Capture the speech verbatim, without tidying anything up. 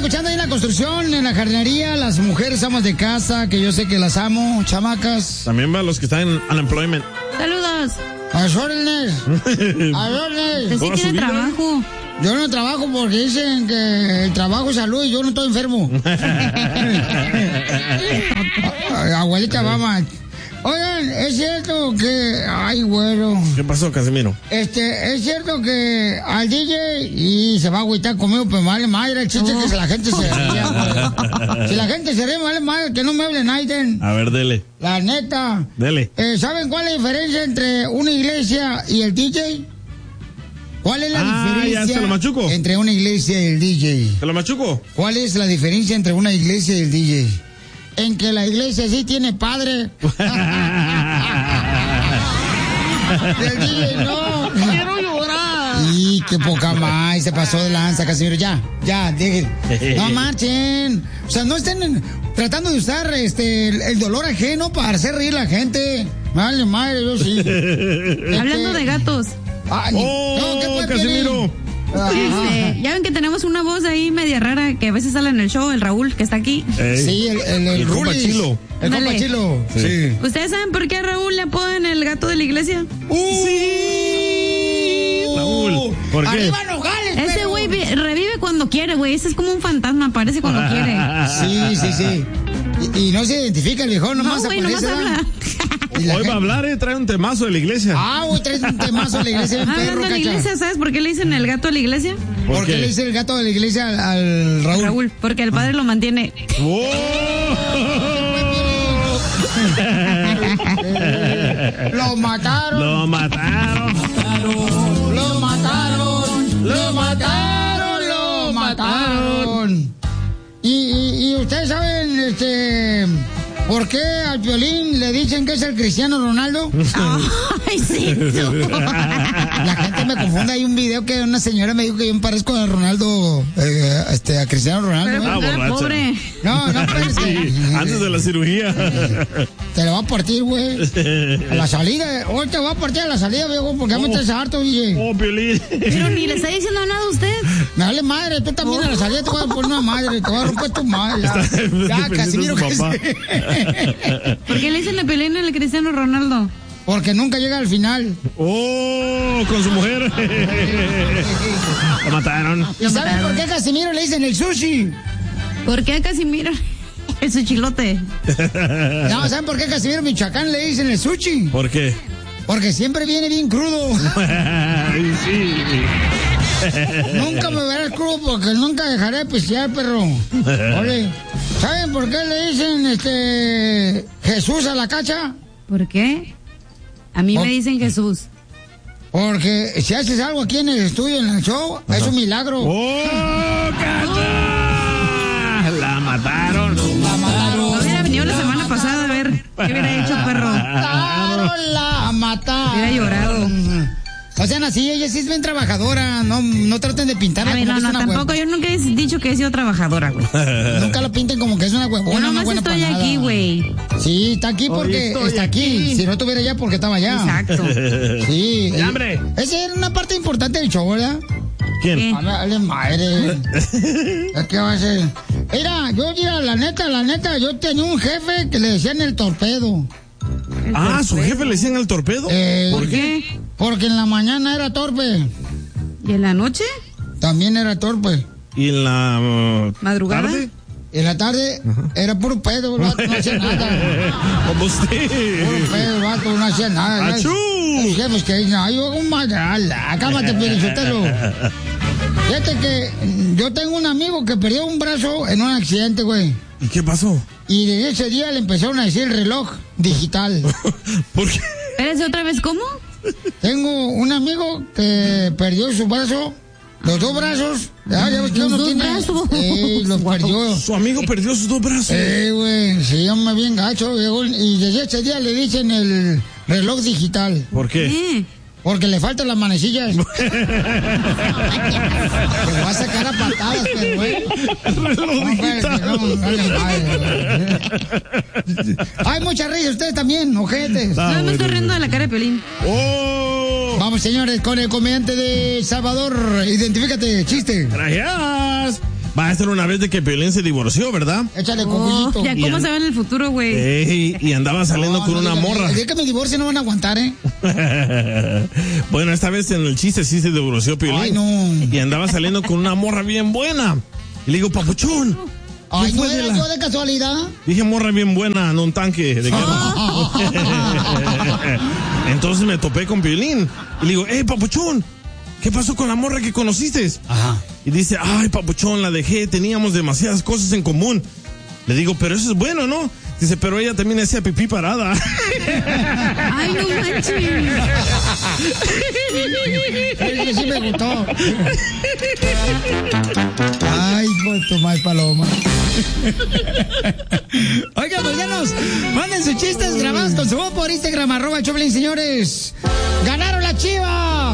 escuchando ahí en la construcción, en la jardinería, las mujeres amas de casa, que yo sé que las amo, chamacas. También va a los que están en unemployment. Saludos. A los órdenes. A los órdenes. Sí tiene trabajo. Yo no trabajo porque dicen que el trabajo es salud y yo no estoy enfermo. Abuelita, mamá. Oigan, es cierto que... Ay, güero. ¿Qué pasó, Casimiro? Este, es cierto que al D J y se va a agüitar conmigo, pues vale madre, el chiste oh. es que la gente se ría, güey. Si la gente se ríe, vale madre, que no me hable Naiden. A ver, dele. La neta. Dele. Eh, ¿Saben cuál es la diferencia entre una iglesia y el D J? ¿Cuál es la ah, diferencia ya, ¿te lo machuco? entre una iglesia y el D J? ¿Te lo machuco? ¿Cuál es la diferencia entre una iglesia y el D J? En que la iglesia sí tiene padre. El D J no. Quiero llorar. Y qué poca más, se pasó de lanza, Casimiro. Ya, ya, dejen. No marchen. O sea, no estén tratando de usar este el, el dolor ajeno para hacer reír a la gente. Vale, madre, yo sí. Este... Hablando de gatos. Ah, ni... ¡Oh, no, ¿qué fue, Casimiro? Este, ya ven que tenemos una voz ahí media rara que a veces sale en el show, el Raúl, que está aquí. Ey. Sí, el, el, el, el compa Chilo. El Dale. compa Chilo. Sí. sí. ¿Ustedes saben por qué a Raúl le apodan el gato de la iglesia? ¡Uh! Sí. Raúl, ¿por qué? ¡Arriba Nogales! Ese pero... güey revive cuando quiere, güey. Ese es como un fantasma, aparece cuando quiere. Sí, sí, sí. Y, y no se identifica el viejón, nomás No, güey, nomás habla. Hoy gente... va a hablar, eh, trae un temazo de la iglesia. Ah, güey, trae un temazo de la iglesia. Ah, hablando de la iglesia, ¿sabes por qué le dicen el gato de la iglesia? ¿Por, ¿Por qué? qué le dicen el gato de la iglesia al, al Raúl? Raúl, porque el padre lo mantiene. ¡Oh! Lo mataron. Lo mataron. Lo mataron. Lo mataron. Lo mataron. Y, y, y ustedes saben, este... ¿por qué al Piolín le dicen que es el Cristiano Ronaldo? Ay, sí. La gente me confunde. Hay un video que una señora me dijo que yo me parezco a Ronaldo, eh, este, a Cristiano Ronaldo. Pero, ¿eh? ah, pobre. No, no, pero sí, antes de la cirugía. Te lo va a partir, güey. A la salida. Hoy te va a partir a la salida, viejo, porque oh. me estás harto, dije. Oh, Piolín. Pero ni le está diciendo nada a usted. Me vale madre, tú también oh. a la salida te voy a poner una madre, te voy a romper tu madre. Ya, ya Casimiro, que ¿por qué le dicen la Piolín al Cristiano Ronaldo? Porque nunca llega al final. ¡Oh! Con su mujer. Lo mataron. ¿Y saben por qué a Casimiro le dicen el sushi? ¿Por qué a Casimiro el suchilote? No, ¿saben por qué a Casimiro Michoacán le dicen el sushi? ¿Por qué? Porque siempre viene bien crudo. Sí. Nunca me verás crudo porque nunca dejaré de pistear, perro. Ole. ¿Saben por qué le dicen este Jesús a la cacha? ¿Por qué? A mí ¿Por? me dicen Jesús. Porque si haces algo aquí en el estudio, en el show, ajá, es un milagro. ¡Oh, cacha! La mataron. La mataron. No hubiera venido la semana pasada a ver qué hubiera hecho, perro. Mataron, la mataron. Hubiera llorado. O sea, así, ella sí es bien trabajadora, no, no traten de pintarla a ver, como no, que no, es una tampoco, huev... yo nunca he dicho que he sido trabajadora, güey. Nunca lo pinten como que es una huevona, yo una nomás buena estoy panada. aquí, güey. Sí, está aquí porque está aquí. aquí. Si no estuviera allá, porque estaba allá. Exacto. Sí. ¡Ya, hombre! Esa era una parte importante del show, ¿verdad? ¿Quién? A ver, madre. ¿Qué va a ser? Mira, yo, mira, la neta, la neta, yo tenía un jefe que le decían el torpedo. ¿El ah, torpedo? ¿su jefe le decían el torpedo? Eh, ¿Por qué? Porque en la mañana era torpe. ¿Y en la noche? También era torpe. ¿Y en la uh, madrugada? tarde? En la tarde uh-huh. era puro pedo, el vato no hacía nada. Como usted. Puro pedo, el vato no hacía nada. ¡Achú! El jefe es que dice, ay, yo hago un madral, cámate, Pielichotelo. Fíjate que yo tengo un amigo que perdió un brazo en un accidente, güey. ¿Y qué pasó? Y desde ese día le empezaron a decir el reloj digital. ¿Por qué? ¿Eres otra vez cómo? Tengo un amigo que perdió su brazo, los dos brazos. Ya, ya ves que los uno dos tiene. brazos. Eh, los perdió. Su amigo perdió sus dos brazos. Eh, güey, se llama bien gacho, viejo. Y desde ese día le dicen el reloj digital. ¿Por qué? ¿Qué? Porque le faltan las manecillas. Te va a sacar a patadas, pero, güey. No, espérate, no, dale, madre. Hay mucha risa, ustedes también, ojetes. No, me estoy riendo de la cara de Piolín. ¡Oh! Vamos, señores, con el comediante de Salvador. Identifícate, chiste. Gracias. Va a ser una vez de que Piolín se divorció, ¿verdad? Échale Oh, cocullito. ya cómo Y se ve en el futuro, güey. Ey, y andaba saliendo No, con no una digan, morra. El día que me divorcie no van a aguantar, ¿eh? Bueno, esta vez en el chiste sí se divorció Piolín. Ay, no. Y andaba saliendo con una morra bien buena. Y le digo, papuchón. Ay, ¿qué ¿no fue de era la- yo de casualidad? Dije morra bien buena en un tanque de guerra. Entonces me topé con Piolín. Y le digo, hey, papuchón, ¿qué pasó con la morra que conociste? Ajá. Y dice, ay, papuchón, la dejé, teníamos demasiadas cosas en común. Le digo, pero eso es bueno, ¿no? Dice, pero ella también hacía pipí parada. Ay, no manches. Ese sí me gustó. Ay, pues tu mal paloma. Oigan, paisanos, manden sus chistes grabados con su voz por Instagram, arroba Choplin, señores. ¡Ganaron la Chivas!